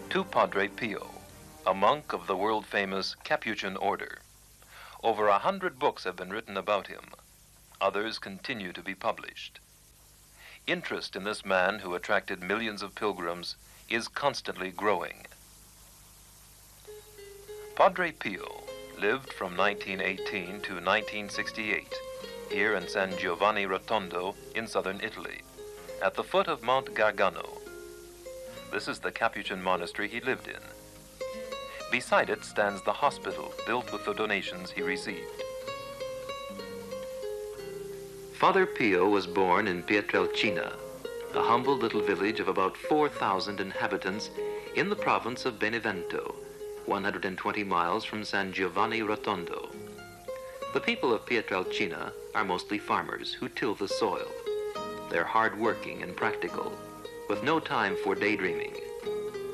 To Padre Pio, a monk of the world-famous Capuchin order. Over 100 books have been written about him. Others continue to be published. Interest in this man who attracted millions of pilgrims is constantly growing. Padre Pio lived from 1918 to 1968 here in San Giovanni Rotondo in southern Italy, at the foot of Mount Gargano. This is the Capuchin monastery he lived in. Beside it stands the hospital built with the donations he received. Father Pio was born in Pietrelcina, a humble little village of about 4,000 inhabitants in the province of Benevento, 120 miles from San Giovanni Rotondo. The people of Pietrelcina are mostly farmers who till the soil. They're hard-working and practical, with no time for daydreaming.